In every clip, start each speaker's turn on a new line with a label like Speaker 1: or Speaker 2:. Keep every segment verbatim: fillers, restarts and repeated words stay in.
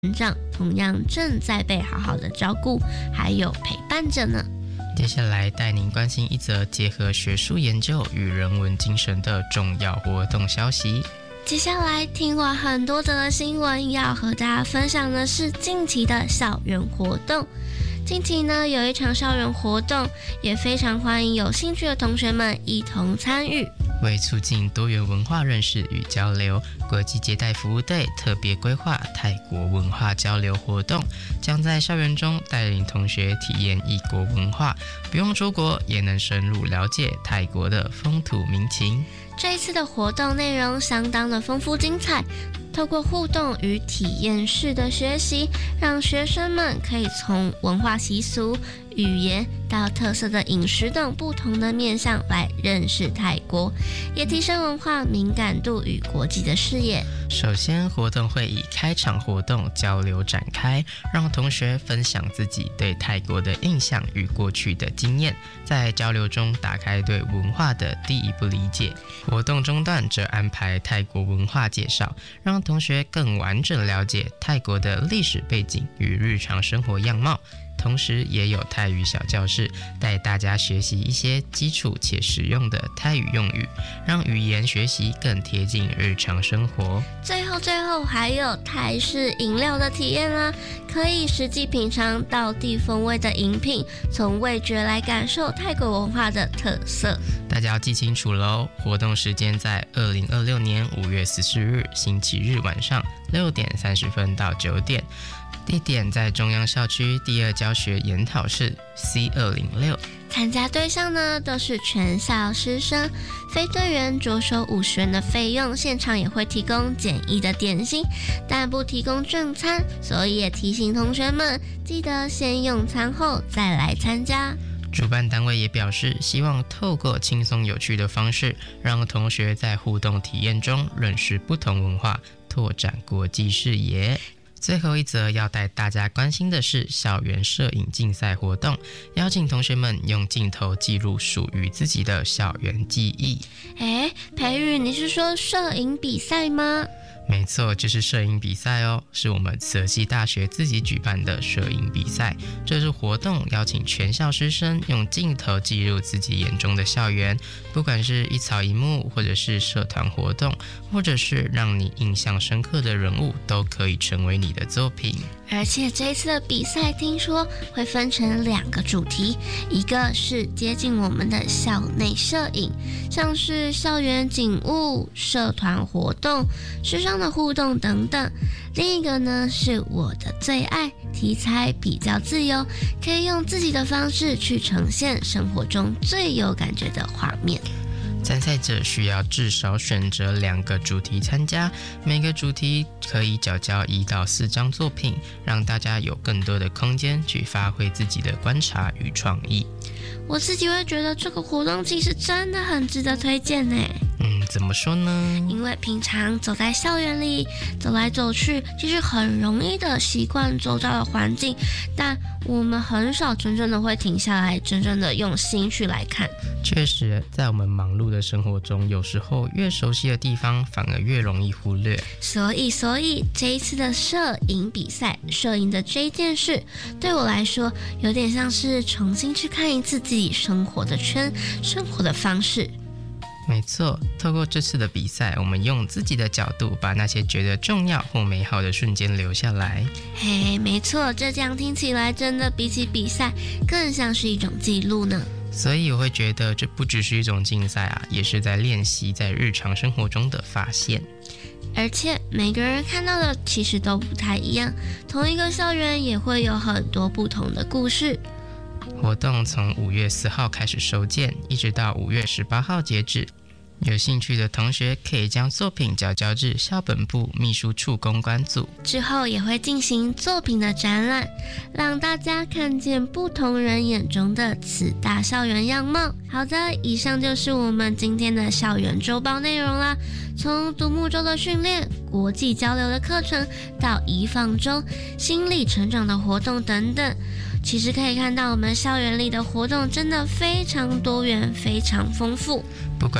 Speaker 1: 成长，同样正在被好好的照顾，还有陪伴着呢。
Speaker 2: 接下来带您关心一则结合学术研究与人文精神的重要活动消息。
Speaker 1: 接下来听完很多则的新闻，要和大家分享的是近期的校园活动。近期呢，有一场校园活动，也非常欢迎有兴趣的同学们一同参与。
Speaker 2: 为促进多元文化认识与交流，国际接待服务队特别规划泰国文化交流活动，将在校园中带领同学体验异国文化，不用出国也能深入了解泰国的风土民情。
Speaker 1: 这一次的活动内容相当的丰富精彩，透过互动与体验式的学习，让学生们可以从文化习俗、语言到特色的饮食等不同的面向来认识泰国，也提升文化敏感度与国际的视野。
Speaker 2: 首先，活动会以开场活动交流展开，让同学分享自己对泰国的印象与过去的经验，在交流中打开对文化的第一步理解。活动中段则安排泰国文化介绍，让同学更完整了解泰国的历史背景与日常生活样貌。同时也有泰语小教室，带大家学习一些基础且实用的泰语用语，让语言学习更贴近日常生活。
Speaker 1: 最后最后还有泰式饮料的体验啦，可以实际品尝道地风味的饮品，从味觉来感受泰国文化的特色。
Speaker 2: 大家要记清楚喽，活动时间在二零二六年五月十四日星期日晚上六点三十分到九点。地点在中央校区第二教学研讨室 C 二零六。
Speaker 1: 参加对象呢都是全校师生，非队员着收五十元的费用，现场也会提供简易的点心，但不提供正餐，所以也提醒同学们记得先用餐后再来参加。
Speaker 2: 主办单位也表示，希望透过轻松有趣的方式，让同学在互动体验中认识不同文化，拓展国际视野。最后一则要带大家关心的是校园摄影竞赛活动，邀请同学们用镜头记录属于自己的校园记忆。
Speaker 1: 诶，培宇，你是说摄影比赛吗？
Speaker 2: 没错，就是摄影比赛哦，是我们慈济大学自己举办的摄影比赛。这是活动邀请全校师生用镜头记录自己眼中的校园，不管是一草一木，或者是社团活动，或者是让你印象深刻的人物，都可以成为你的作品。
Speaker 1: 而且这一次的比赛听说会分成两个主题，一个是接近我们的校内摄影，像是校园景物、社团活动、师生的互动等等；另一个呢是我的最爱，题材比较自由，可以用自己的方式去呈现生活中最有感觉的画面。
Speaker 2: 参赛者需要至少选择两个主题参加，每个主题可以缴交一到四张作品，让大家有更多的空间去发挥自己的观察与创意。
Speaker 1: 我自己会觉得这个活动其实真的很值得推荐呢。
Speaker 2: 嗯，怎么说呢？
Speaker 1: 因为平常走在校园里走来走去，其实很容易的习惯周遭的环境，但我们很少真正的会停下来，真正的用心去来看。
Speaker 2: 确实，在我们忙碌的生活中，有时候越熟悉的地方反而越容易忽略。
Speaker 1: 所以所以这一次的摄影比赛，摄影的这一件事对我来说有点像是重新去看一次自己生活的圈，生活的方式。
Speaker 2: 没错，透过这次的比赛，我们用自己的角度把那些觉得重要或美好的瞬间留下来。
Speaker 1: 嘿，没错，这样听起来真的比起比赛更像是一种记录呢。
Speaker 2: 所以我会觉得这不只是一种竞赛啊，也是在练习在日常生活中的发现。
Speaker 1: 而且每个人看到的其实都不太一样，同一个校园也会有很多不同的故事。
Speaker 2: 活动从五月四号开始收件，一直到五月十八号截止。有兴趣的同学可以将作品缴交至校本部秘书处公关组，
Speaker 1: 之后也会进行作品的展览，让大家看见不同人眼中的此大校园样貌。好的，以上就是我们今天的校园周报内容啦。从独木舟的训练、国际交流的课程，到移放舟、心理成长的活动等等，其实可以看到我们校园里的活动真的非常多元，非常丰富。
Speaker 2: 不管是动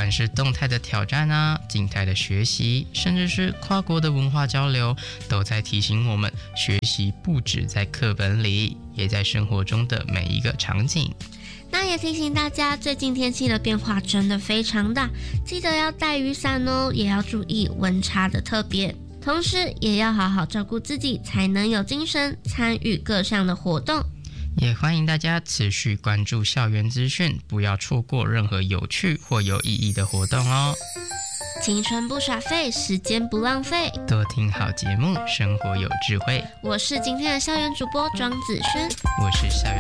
Speaker 2: 动态的挑战啊，静态的学习，甚至是跨国的文化交流，都在提醒我们，学习不止在课本里，也在生活中的每一个场景。
Speaker 1: 那也提醒大家，最近天气的变化真的非常大，记得要带雨伞哦，也要注意温差的特别，同时也要好好照顾自己，才能有精神参与各项的活动。
Speaker 2: 也欢迎大家持续关注校园资讯，不要错过任何有趣或有意义的活动哦。
Speaker 1: 青春不耍废，时间不浪费，
Speaker 2: 多听好节目，生活有智慧。
Speaker 1: 我是今天的校园主播庄子轩，
Speaker 2: 我是校园